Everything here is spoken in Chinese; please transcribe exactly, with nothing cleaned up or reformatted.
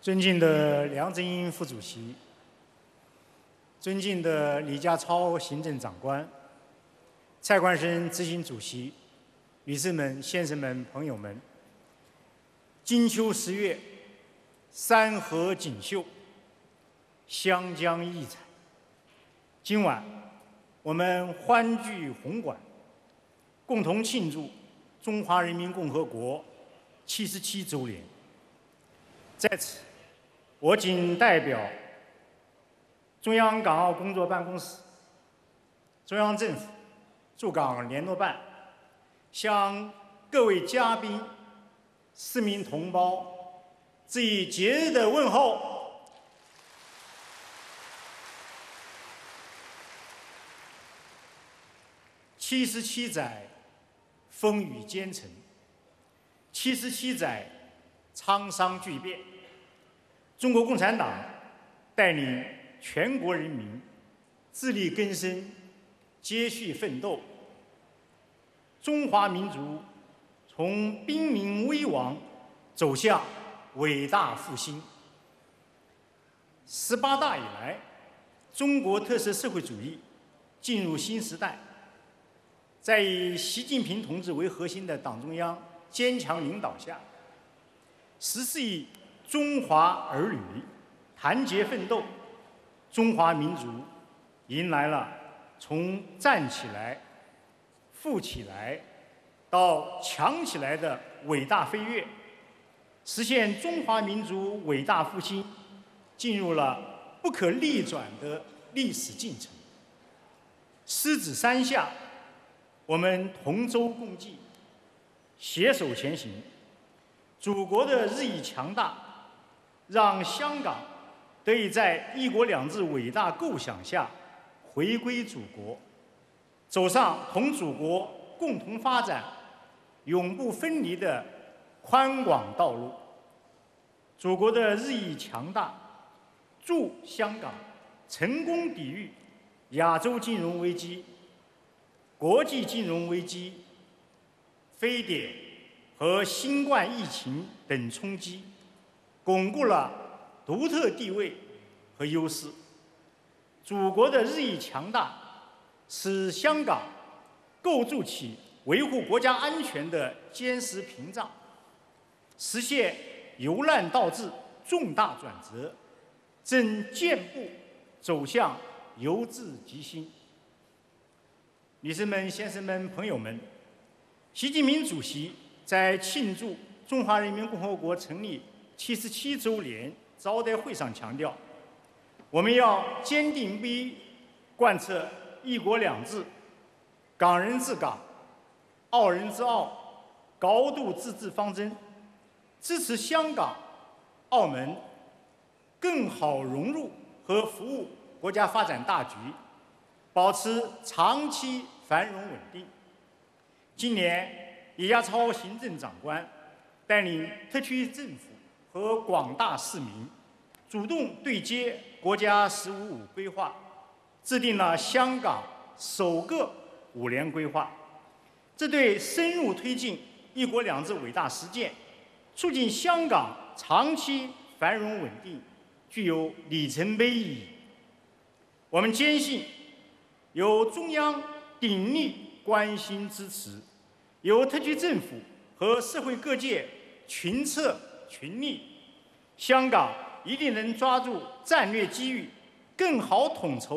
尊敬的梁振英副主席，尊敬的李家超行政长官，蔡冠深执行主席，女士们、先生们、朋友们，金秋十月，山河锦绣，湘江异彩。今晚，我们欢聚红馆，共同庆祝中华人民共和国七十七周年。在此，我谨代表中央港澳工作办公室、中央政府驻港联络办，向各位嘉宾、市民同胞致以节日的问候。七十七载风雨兼程，七十七载沧桑巨变。中国共产党带领全国人民自力更生，接续奋斗。中华民族从兵临危亡走向伟大复兴。十八大以来，中国特色社会主义进入新时代。在以习近平同志为核心的党中央坚强领导下，十四亿中华儿女团结奋斗，中华民族迎来了从站起来、富起来到强起来的伟大飞跃，实现中华民族伟大复兴进入了不可逆转的历史进程。狮子山下，我们同舟共济，携手前行。祖国的日益强大，让香港得以在“一国两制”伟大构想下回归祖国，走上同祖国共同发展、永不分离的宽广道路。祖国的日益强大，助香港成功抵御亚洲金融危机、国际金融危机、非典和新冠疫情等冲击，巩固了独特地位和优势。祖国的日益强大，使香港构筑起维护国家安全的坚实屏障，实现由乱到治重大转折，正健步走向由治及兴。女士们、先生们、朋友们，习近平主席在庆祝中华人民共和国成立七十七周年招待会上强调，我们要坚定不移贯彻“一国两制”、港人治港、澳人治澳、高度自治方针，支持香港、澳门更好融入和服务国家发展大局，保持长期繁荣稳定。今年，李家超行政长官带领特区政府和广大市民，主动对接国家“十五五”规划，制定了香港首个五年规划。这对深入推进“一国两制”伟大实践，促进香港长期繁荣稳定，具有里程碑意义。我们坚信，由中央鼎力关心支持，由特区政府和社会各界群策群力，香港一定能抓住战略机遇，更好统筹